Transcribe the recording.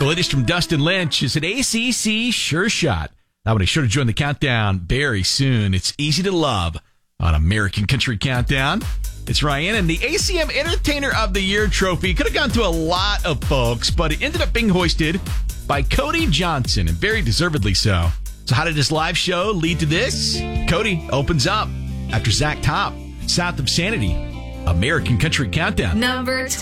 latest from Dustin Lynch is an ACC Sure Shot. Now, be sure to join the countdown very soon. It's Easy to Love on American Country Countdown. It's Ryan, and the ACM Entertainer of the Year trophy could have gone to a lot of folks, but it ended up being hoisted by Cody Johnson, and very deservedly so. So how did this live show lead to this? Cody opens up after Zach Top, South of Sanity, American Country Countdown. Number